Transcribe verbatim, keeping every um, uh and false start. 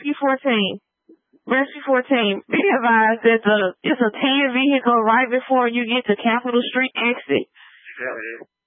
Rescue fourteen. Rescue fourteen. Be advised that the it's a tan vehicle right before you get to Capitol Street exit.